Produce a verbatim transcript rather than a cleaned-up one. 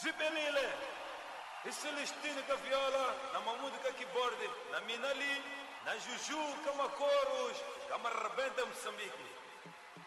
Zibelile, e Celestine com a viola, na Mamudo com a keyboard, na Minali, na Juju com a coros, com a rebenta Moçambique.